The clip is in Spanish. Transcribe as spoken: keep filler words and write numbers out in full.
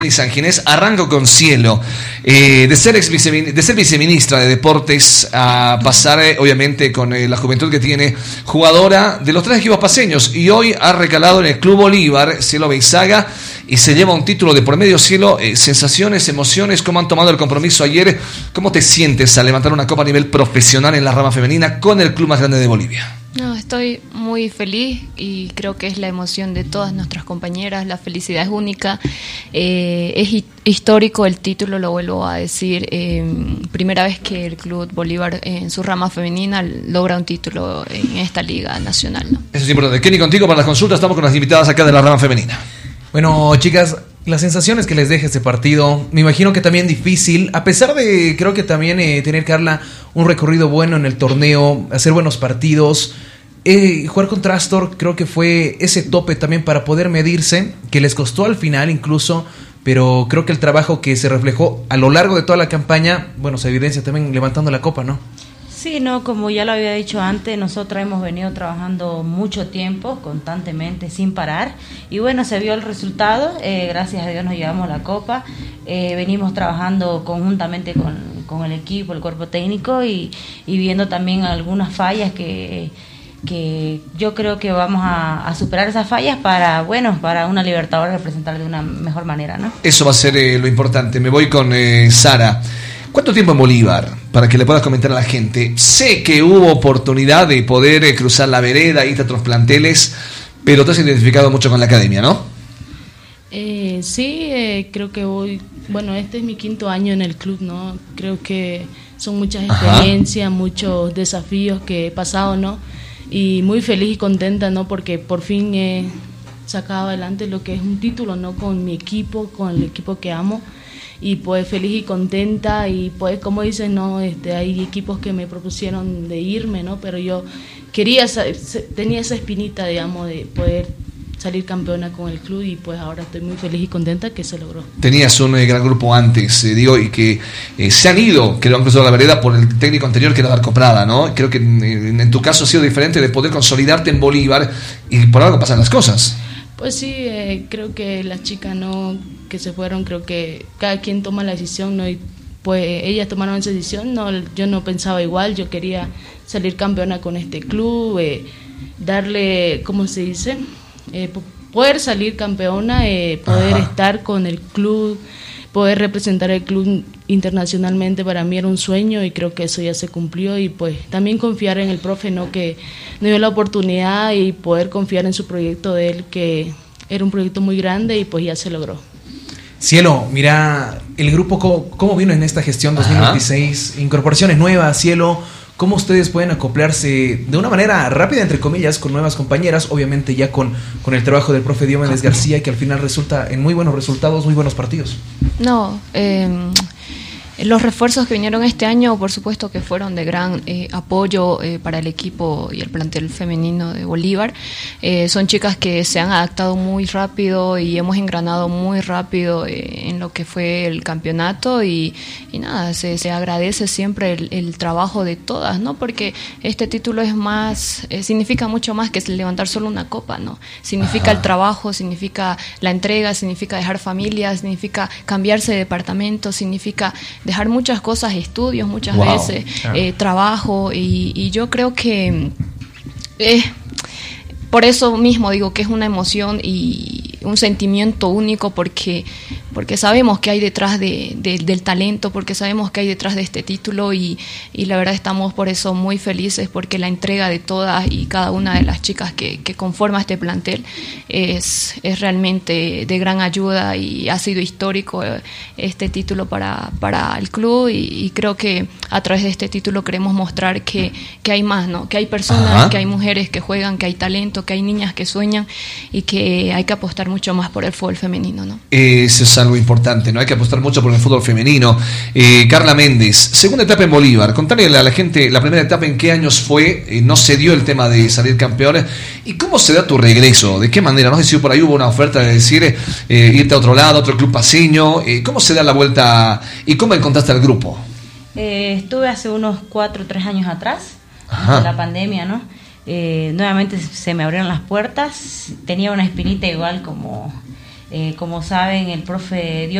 San Ginés. Arranco con Cielo, eh, de, ser ex vicemin- de ser viceministra de Deportes a pasar eh, obviamente con eh, la juventud que tiene, jugadora de los tres equipos paseños, y hoy ha recalado en el Club Bolívar, Cielo Beizaga, y se lleva un título de por medio. Cielo, eh, sensaciones, emociones, ¿cómo han tomado el compromiso ayer? ¿Cómo te sientes al levantar una copa a nivel profesional en la rama femenina con el club más grande de Bolivia? No, estoy muy feliz y creo que es la emoción de todas nuestras compañeras, la felicidad es única, eh, es hi- histórico el título, lo vuelvo a decir, eh, primera vez que el Club Bolívar en su rama femenina logra un título en esta liga nacional, ¿no? Eso es importante. Kenny, contigo para las consultas, estamos con las invitadas acá de la rama femenina. Bueno, chicas, las sensaciones que les deja este partido, me imagino que también difícil, a pesar de, creo que también eh, tener, Carla, un recorrido bueno en el torneo, hacer buenos partidos, eh, jugar contra Astor creo que fue ese tope también para poder medirse, que les costó al final incluso, pero creo que el trabajo que se reflejó a lo largo de toda la campaña, bueno, se evidencia también levantando la copa, ¿no? Sí, no, como ya lo había dicho antes, nosotros hemos venido trabajando mucho tiempo, constantemente, sin parar, y bueno, se vio el resultado, eh, gracias a Dios nos llevamos la copa, eh, venimos trabajando conjuntamente con, con el equipo, el cuerpo técnico, y, y viendo también algunas fallas que, que yo creo que vamos a, a superar esas fallas para, bueno, para una Libertadores representar de una mejor manera, ¿no? Eso va a ser eh, lo importante. Me voy con eh, Sara. ¿Cuánto tiempo en Bolívar? Para que le puedas comentar a la gente. Sé que hubo oportunidad de poder eh, cruzar la vereda, ir a otros planteles, pero te has identificado mucho con la academia, ¿no? Eh, sí, eh, creo que voy, bueno, este es mi quinto año en el club, ¿no? Creo que son muchas experiencias, Ajá. muchos desafíos que he pasado, ¿no? Y muy feliz y contenta, ¿no? Porque por fin he sacado adelante lo que es un título, ¿no? Con mi equipo, con el equipo que amo. Y pues feliz y contenta, y pues como dices, no, este, hay equipos que me propusieron de irme, ¿no? Pero yo quería, tenía esa espinita, digamos, de poder salir campeona con el club, y pues ahora estoy muy feliz y contenta que se logró. Tenías un eh, gran grupo antes, eh, digo, y que eh, se han ido, que lo han cruzado la vereda por el técnico anterior, que era Darko Prada, ¿no? Creo que en, en tu caso ha sido diferente, de poder consolidarte en Bolívar, y por algo pasan las cosas. Pues sí, eh, creo que las chicas no que se fueron, creo que cada quien toma la decisión, ¿no? Y pues ellas tomaron esa decisión, no, yo no pensaba igual, yo quería salir campeona con este club, eh, darle, ¿cómo se dice? Eh, poder salir campeona, eh, poder Ajá. estar con el club, poder representar el club internacionalmente, para mí era un sueño, y creo que eso ya se cumplió. Y pues también confiar en el profe, ¿no? Que nos dio la oportunidad, y poder confiar en su proyecto de él, que era un proyecto muy grande, y pues ya se logró. Cielo, mira, el grupo, ¿cómo, cómo vino en esta gestión dos mil veintiséis? Ajá. Incorporaciones nuevas, Cielo, ¿cómo ustedes pueden acoplarse de una manera rápida, entre comillas, con nuevas compañeras? Obviamente ya con, con el trabajo del profe Diomedes García, que al final resulta en muy buenos resultados, muy buenos partidos. No, eh, los refuerzos que vinieron este año, por supuesto que fueron de gran eh, apoyo eh, para el equipo y el plantel femenino de Bolívar. Eh, son chicas que se han adaptado muy rápido y hemos engranado muy rápido eh, en lo que fue el campeonato, y, y nada, se, se agradece siempre el, el trabajo de todas, ¿no? Porque este título es más, eh, significa mucho más que levantar solo una copa, ¿no? Significa Ajá. el trabajo, significa la entrega, significa dejar familias, significa cambiarse de departamento, significa dejar muchas cosas, estudios muchas wow. veces, claro. eh, trabajo, y, y yo creo que eh, por eso mismo digo que es una emoción y un sentimiento único, porque porque sabemos que hay detrás de, de, del talento, porque sabemos que hay detrás de este título, y, y la verdad estamos por eso muy felices, porque la entrega de todas y cada una de las chicas que, que conforma este plantel es, es realmente de gran ayuda, y ha sido histórico este título para, para el club, y, y creo que a través de este título queremos mostrar que, que hay más, ¿no? Que hay personas, Ajá. que hay mujeres que juegan, que hay talento, que hay niñas que sueñan, y que hay que apostar mucho más por el fútbol femenino, ¿no? Eso es algo importante, ¿no? Hay que apostar mucho por el fútbol femenino. Eh, Carla Méndez, segunda etapa en Bolívar. Contale a la gente la primera etapa, en qué años fue, eh, no se dio el tema de salir campeones, y cómo se da tu regreso, de qué manera, no sé si por ahí hubo una oferta de decir eh, irte a otro lado, a otro club paseño, eh, cómo se da la vuelta y cómo encontraste al grupo. Eh, estuve hace unos cuatro o tres años atrás, de la pandemia, ¿no? Eh, nuevamente se me abrieron las puertas, tenía una espinita igual como Eh, como saben, el profe dio